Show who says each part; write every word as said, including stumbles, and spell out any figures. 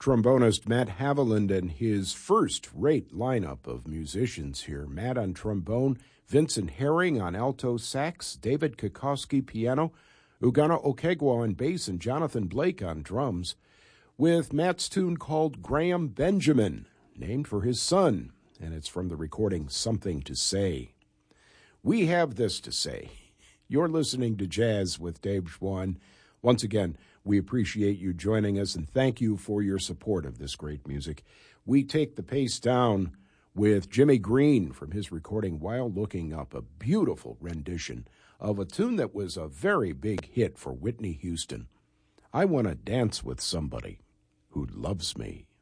Speaker 1: trombonist Matt Haviland and his first-rate lineup of musicians here. Matt on trombone, Vincent Herring on alto sax, David Kokoski piano, Ugana Okegwa on bass, and Jonathan Blake on drums, with Matt's tune called Graham Benjamin, named for his son, and it's from the recording Something to Say. We have this to say. You're listening to Jazz with Dave Schwann. Once again, we appreciate you joining us, and thank you for your support of this great music. We take the pace down with Jimmy Green from his recording While Looking Up, a beautiful rendition of a tune that was a very big hit for Whitney Houston. I Want to Dance with Somebody Who Loves Me.